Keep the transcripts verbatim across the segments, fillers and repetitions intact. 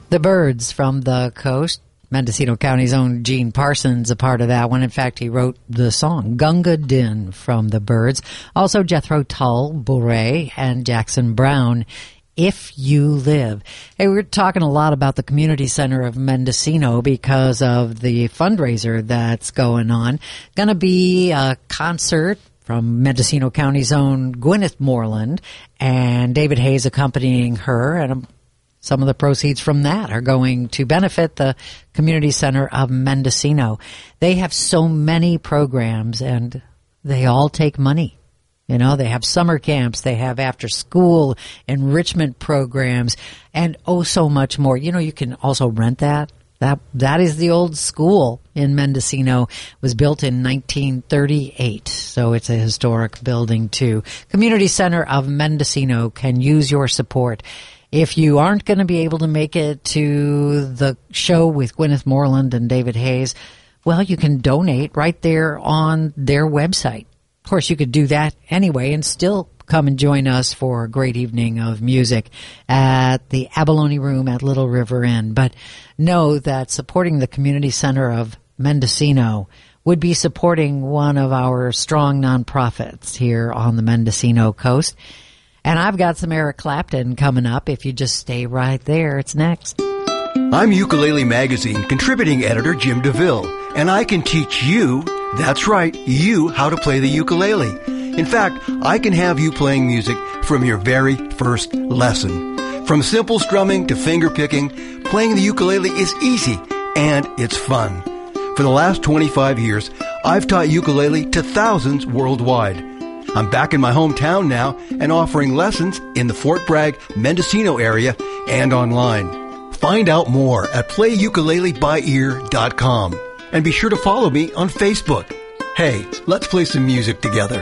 The Byrds from the Coast. Mendocino County's own Gene Parsons a part of that one. In fact, he wrote the song Gunga Din from the Byrds. Also Jethro Tull, Bourré, and Jackson Brown, If You Live. Hey, we're talking a lot about the Community Center of Mendocino because of the fundraiser that's going on. Going to be a concert from Mendocino County's own Gwyneth Moreland, and David Hayes accompanying her, and some of the proceeds from that are going to benefit the Community Center of Mendocino. They have so many programs, and they all take money. You know, they have summer camps, they have after-school enrichment programs, and oh, so much more. You know, you can also rent that. That that is the old school in Mendocino. It was built in nineteen thirty-eight, so it's a historic building, too. Community Center of Mendocino can use your support. If you aren't going to be able to make it to the show with Gwyneth Moreland and David Hayes, well, you can donate right there on their website. Of course, you could do that anyway and still come and join us for a great evening of music at the Abalone Room at Little River Inn. But know that supporting the Community Center of Mendocino would be supporting one of our strong nonprofits here on the Mendocino coast. And I've got some Eric Clapton coming up. If you just stay right there, it's next. I'm Ukulele Magazine contributing editor Jim DeVille, and I can teach you, that's right, you, how to play the ukulele. In fact, I can have you playing music from your very first lesson. From simple strumming to finger picking, playing the ukulele is easy, and it's fun. For the last twenty-five years, I've taught ukulele to thousands worldwide. I'm back in my hometown now and offering lessons in the Fort Bragg, Mendocino area and online. Find out more at play ukulele by ear dot com. And be sure to follow me on Facebook. Hey, let's play some music together.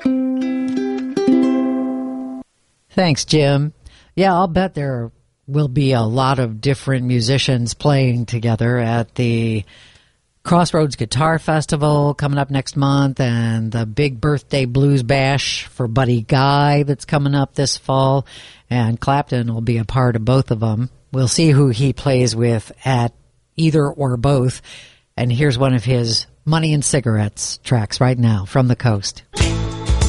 Thanks, Jim. Yeah, I'll bet there will be a lot of different musicians playing together at the Crossroads Guitar Festival coming up next month, and the big birthday blues bash for Buddy Guy that's coming up this fall, and Clapton will be a part of both of them. We'll see who he plays with at either or both, and here's one of his Money and Cigarettes tracks right now from the coast.